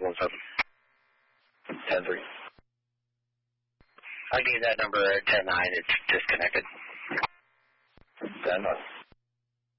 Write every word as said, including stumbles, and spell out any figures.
one seven. ten three. I gave that number ten nine. It's disconnected. ten nine.